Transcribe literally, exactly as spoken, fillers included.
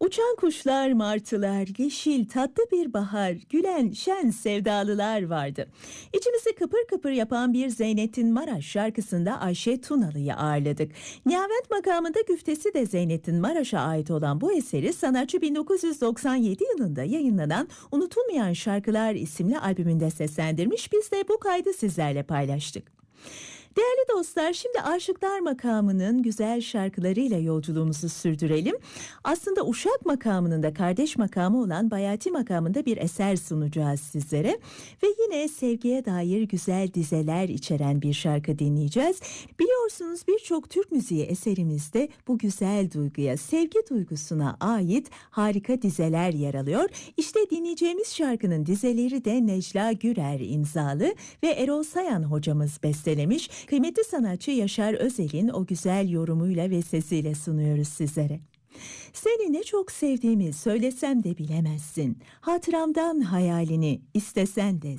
Uçan kuşlar, martılar, yeşil tatlı bir bahar, gülen şen sevdalılar vardı. İçimizi kıpır kıpır yapan bir Zeynettin Maraş şarkısında Ayşe Tunalı'yı ağırladık. Nihavent makamında güftesi de Zeynettin Maraş'a ait olan bu eseri sanatçı bin dokuz yüz doksan yedi yılında yayınlanan Unutulmayan Şarkılar isimli albümünde seslendirmiş. Biz de bu kaydı sizlerle paylaştık. Değerli dostlar, şimdi Aşıklar makamının güzel şarkılarıyla yolculuğumuzu sürdürelim. Aslında Uşak makamının da kardeş makamı olan Bayati makamında bir eser sunacağız sizlere. Ve yine sevgiye dair güzel dizeler içeren bir şarkı dinleyeceğiz. Biliyorsunuz birçok Türk müziği eserimizde bu güzel duyguya, sevgi duygusuna ait harika dizeler yer alıyor. İşte dinleyeceğimiz şarkının dizeleri de Necla Gürer imzalı ve Erol Sayan hocamız bestelemiş. Kıymetli sanatçı Yaşar Özel'in o güzel yorumuyla ve sesiyle sunuyoruz sizlere. Seni ne çok sevdiğimi söylesem de bilemezsin. Hatıramdan hayalini istesen de